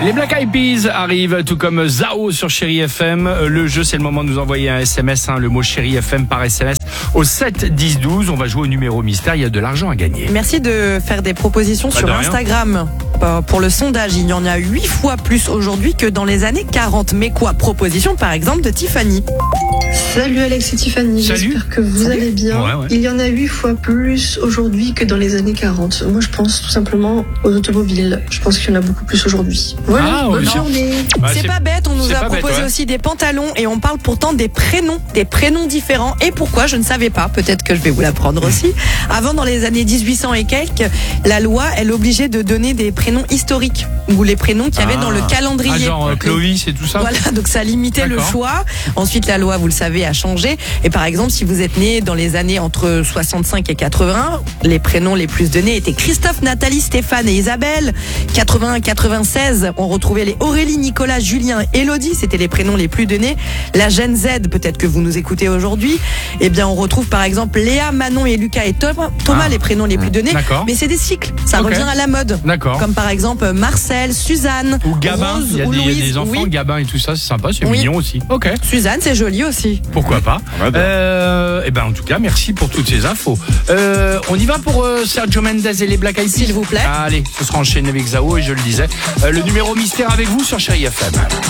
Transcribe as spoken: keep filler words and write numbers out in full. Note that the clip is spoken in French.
Les Black Eyed Peas arrivent, tout comme Zao sur Chéri F M. Le jeu, c'est le moment de nous envoyer un S M S, hein, le mot Chéri F M par S M S au sept dix douze. On va jouer au numéro mystère, il y a de l'argent à gagner. Merci de faire des propositions Pas sur de rien. Instagram. Pour le sondage, il y en a huit fois plus aujourd'hui que dans les années quarante. Mais quoi? Proposition par exemple de Tiffany. Salut Alex et Tiffany, Salut. j'espère que vous Salut. allez bien. Ouais, ouais. Il y en a huit fois plus aujourd'hui que dans les années quarante. Moi je pense tout simplement aux automobiles. Je pense qu'il y en a beaucoup plus aujourd'hui. Voilà, Ah, bonne ouais. journée. Bah, c'est pas bête, on nous c'est a pas bête, proposé ouais. aussi des pantalons et on parle pourtant des prénoms, des prénoms différents. Et pourquoi? Je ne savais pas, peut-être que je vais vous l'apprendre aussi. Avant, dans les années dix-huit cents et quelques, la loi, elle obligeait de donner des prénoms historiques ou les prénoms qu'il y avait Ah. dans le calendrier. Ah, genre euh, Clovis et tout ça. Voilà, donc ça limitait le D'accord. choix. Ensuite, la loi, vous le savez, a changé. Et par exemple, si vous êtes né dans les années entre soixante-cinq et quatre-vingts, les prénoms les plus donnés étaient Christophe, Nathalie, Stéphane et Isabelle. quatre-vingt-un quatre-vingt-seize, on retrouvait les Aurélie, Nicolas, Julien, Élodie. C'était les prénoms les plus donnés. La Gen Z, peut-être que vous nous écoutez aujourd'hui. Eh bien, on retrouve par exemple Léa, Manon et Lucas et Thomas, Thomas Ah. les prénoms les plus donnés. D'accord. Mais c'est des cycles. Ça Ok. revient à la mode. D'accord. Comme par exemple Marcel, Suzanne, Ou Gabin, Rose il y a ou des, il y a Louise. des enfants, Oui. Gabin et tout ça, c'est sympa, c'est Oui. mignon aussi. Ok. Suzanne, c'est joli aussi. Pourquoi pas. Euh, et ben en tout cas, merci pour toutes ces infos. Euh, on y va pour euh, Sergio Mendes et les Black Eyed Peas. S'il vous plaît. Allez, ce sera enchaîné avec Zao et je le disais. Euh, le numéro mystère avec vous sur Chéri F M.